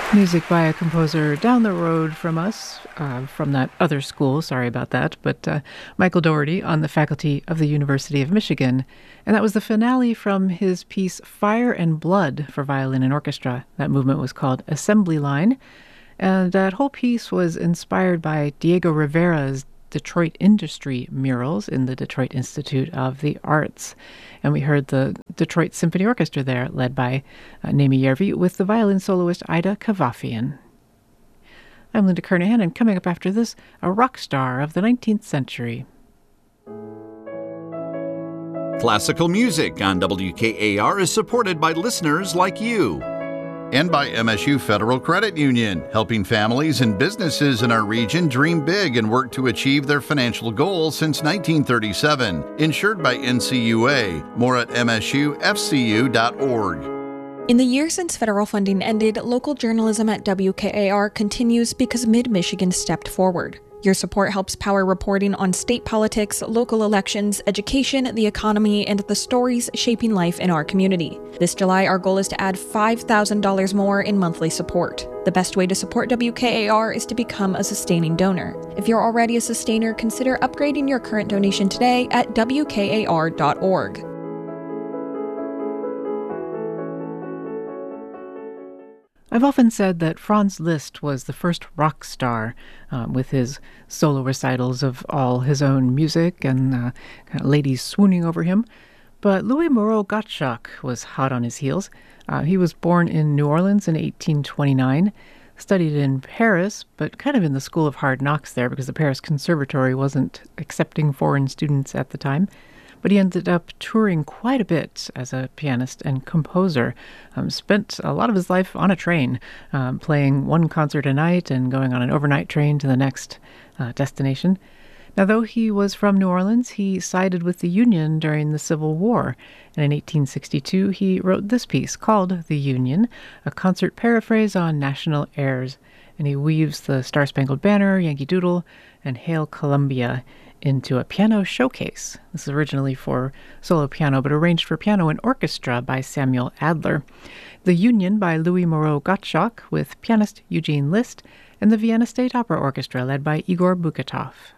Music by a composer down the road from us, from that other school, sorry about that, but Michael Dougherty on the faculty of the University of Michigan. And that was the finale from his piece Fire and Blood for violin and orchestra. That movement was called Assembly Line. And that whole piece was inspired by Diego Rivera's Detroit Industry murals in the Detroit Institute of the Arts. And we heard the Detroit Symphony Orchestra there, led by Naomi Järvi, with the violin soloist Ida Kavafian. I'm Linda Kernahan, and coming up after this, a rock star of the 19th century. Classical music on WKAR is supported by listeners like you. And by MSU Federal Credit Union, helping families and businesses in our region dream big and work to achieve their financial goals since 1937. Insured by NCUA. More at msufcu.org. In the year since federal funding ended, local journalism at WKAR continues because Mid-Michigan stepped forward. Your support helps power reporting on state politics, local elections, education, the economy, and the stories shaping life in our community. This July, our goal is to add $5,000 more in monthly support. The best way to support WKAR is to become a sustaining donor. If you're already a sustainer, consider upgrading your current donation today at WKAR.org. I've often said that Franz Liszt was the first rock star with his solo recitals of all his own music and kind of ladies swooning over him. But Louis Moreau Gottschalk was hot on his heels. He was born in New Orleans in 1829, studied in Paris, but kind of in the school of hard knocks there because the Paris Conservatory wasn't accepting foreign students at the time. But he ended up touring quite a bit as a pianist and composer. Spent a lot of his life on a train, playing one concert a night and going on an overnight train to the next destination. Now, though he was from New Orleans, he sided with the Union during the Civil War. And in 1862, he wrote this piece called The Union, a concert paraphrase on national airs. And he weaves the Star-Spangled Banner, Yankee Doodle, and Hail Columbia into a piano showcase. This is originally for solo piano, but arranged for piano and orchestra by Samuel Adler. The Union by Louis Moreau Gottschalk with pianist Eugene Liszt and the Vienna State Opera Orchestra led by Igor Bukatov.